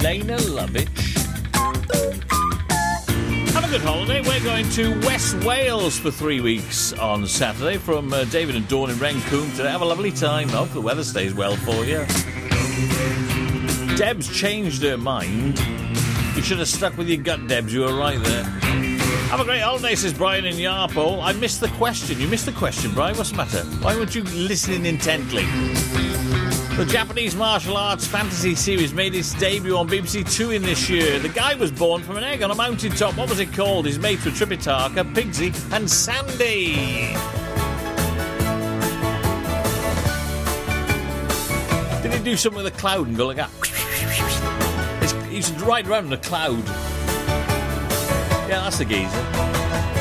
Lena Lovitch. Have a good holiday. We're going to West Wales for 3 weeks on Saturday from David and Dawn in Rencoom today. Have a lovely time. Hope the weather stays well for you. Deb's changed her mind. You should have stuck with your gut, Debs. You were right there. Have a great holiday, says Brian in Yarpole. I missed the question. You missed the question, Brian. What's the matter? Why weren't you listening intently? The Japanese martial arts fantasy series made its debut on BBC Two in this year. The guy was born from an egg on a mountaintop. What was it called? His mates were Tripitaka, Pigsy and Sandy. Did he do something with a cloud and go like that? He's right around in a cloud. Yeah, that's the geezer.